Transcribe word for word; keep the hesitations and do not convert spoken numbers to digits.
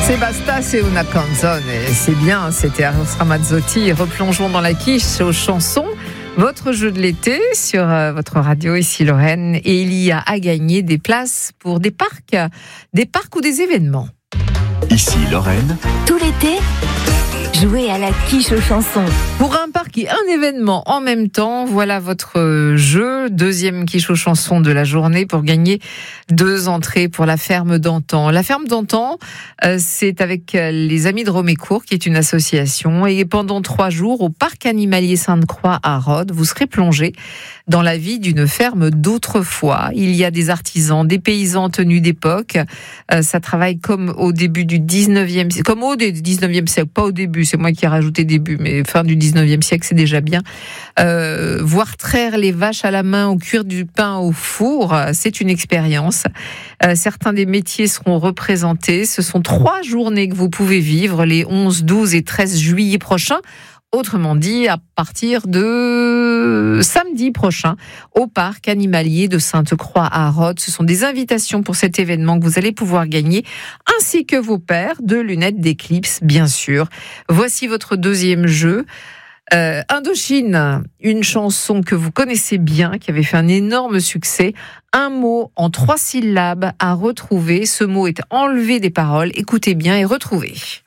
C'est Basta, c'est una canzone. C'est bien, c'était Eros Ramazzotti. Replongeons dans la quiche aux chansons. Votre jeu de l'été sur euh, votre radio, ici Lorraine. Et il y a à gagner des places pour des parcs, des parcs ou des événements. Ici Lorraine. Tout l'été, jouez à la quiche aux chansons. Pour un parc et un événement en même temps, voilà votre jeu. Deuxième quiche aux chansons de la journée pour gagner deux entrées pour la ferme d'Antan. La ferme d'Antan, euh, c'est avec les Amis de Romécourt, qui est une association. Et pendant trois jours, au parc animalier Sainte-Croix à Rhodes, vous serez plongé dans la vie d'une ferme d'autrefois. Il y a des artisans, des paysans en tenue d'époque. Euh, ça travaille comme au début du dix-neuvième siècle, comme au dix-neuvième siècle, pas au début, c'est moi qui ai rajouté début, mais fin du dix-neuvième siècle, c'est déjà bien. Euh, voir traire les vaches à la main ou cuire du pain au four, c'est une expérience. Euh, certains des métiers seront représentés. Ce sont trois journées que vous pouvez vivre, les onze, douze et treize juillet prochains. Autrement dit, à partir de samedi prochain, au parc animalier de Sainte-Croix à Rhodes. Ce sont des invitations pour cet événement que vous allez pouvoir gagner, ainsi que vos paires de lunettes d'éclipse, bien sûr. Voici votre deuxième jeu. Euh, Indochine, une chanson que vous connaissez bien, qui avait fait un énorme succès. Un mot en trois syllabes à retrouver. Ce mot est enlevé des paroles. Écoutez bien et retrouvez.